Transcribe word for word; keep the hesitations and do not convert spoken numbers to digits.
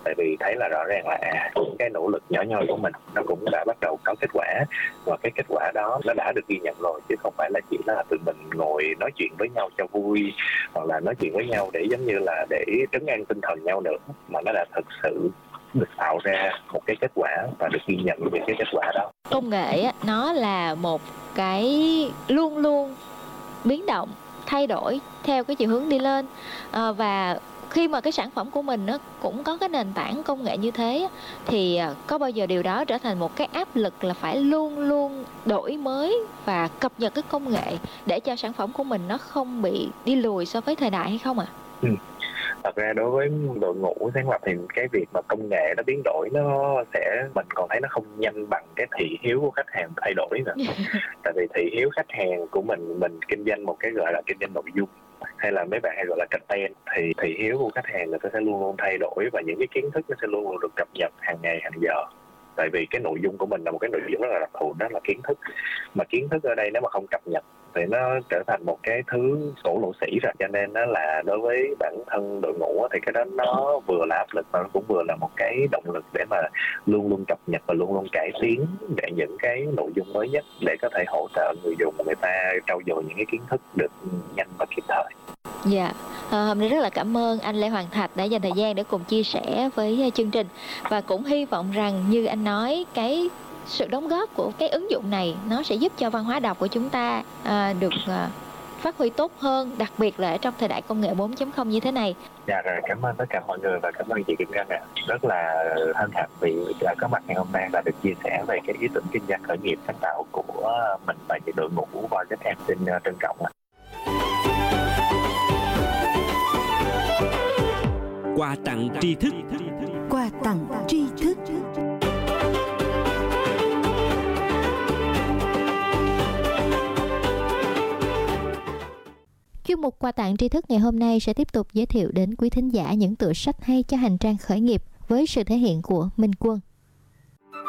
tại vì thấy là rõ ràng là à, cái nỗ lực nhỏ nhoi của mình nó cũng đã bắt đầu có kết quả, và cái kết quả đó nó đã được ghi nhận rồi, chứ không phải là chỉ là tụi mình ngồi nói chuyện với nhau cho vui, hoặc là nói chuyện với nhau để giống như là để trấn an tinh thần nhau nữa, mà nó đã thực sự được tạo ra một cái kết quả và được ghi nhận về cái kết quả đó. Công nghệ á, nó là một cái luôn luôn biến động, thay đổi theo cái chiều hướng đi lên, à, và khi mà cái sản phẩm của mình nó cũng có cái nền tảng công nghệ như thế thì có bao giờ điều đó trở thành một cái áp lực là phải luôn luôn đổi mới và cập nhật cái công nghệ để cho sản phẩm của mình nó không bị đi lùi so với thời đại hay không ạ? À? Ừ. Thật ra đối với đội ngũ sáng lập thì cái việc mà công nghệ nó biến đổi nó sẽ, mình còn thấy nó không nhanh bằng cái thị hiếu của khách hàng thay đổi nữa. Tại vì thị hiếu khách hàng của mình, mình kinh doanh một cái gọi là kinh doanh nội dung, hay là mấy bạn hay gọi là content, thì thị hiếu của khách hàng người ta sẽ luôn luôn thay đổi, và những cái kiến thức nó sẽ luôn luôn được cập nhật hàng ngày hàng giờ. Tại vì cái nội dung của mình là một cái nội dung rất là đặc thù, đó là kiến thức, mà kiến thức ở đây nếu mà không cập nhật thì nó trở thành một cái thứ cổ lỗ sĩ rồi, cho nên nó là đối với bản thân đội ngũ thì cái đó nó vừa là áp lực mà nó cũng vừa là một cái động lực để mà luôn luôn cập nhật và luôn luôn cải tiến để những cái nội dung mới nhất để có thể hỗ trợ người dùng, người ta trau dồi những cái kiến thức được nhanh và kịp thời. Dạ, yeah. à, hôm nay rất là cảm ơn anh Lê Hoàng Thạch đã dành thời gian để cùng chia sẻ với chương trình, và cũng hy vọng rằng như anh nói, cái sự đóng góp của cái ứng dụng này nó sẽ giúp cho văn hóa đọc của chúng ta à, được à, phát huy tốt hơn, đặc biệt là ở trong thời đại công nghệ bốn chấm không như thế này. Dạ rồi, cảm ơn tất cả mọi người và cảm ơn chị Kim Ngân ạ. Rất là hân hạnh vì đã có mặt ngày hôm nay và được chia sẻ về cái ý tưởng kinh doanh khởi nghiệp sáng tạo của mình và những đội ngũ Voi Zet em. Xin trân trọng ạ. Quà tặng tri thức. Quà tặng tri thức. Chuyên mục Quà tặng tri thức ngày hôm nay sẽ tiếp tục giới thiệu đến quý thính giả những tựa sách hay cho hành trang khởi nghiệp với sự thể hiện của Minh Quân.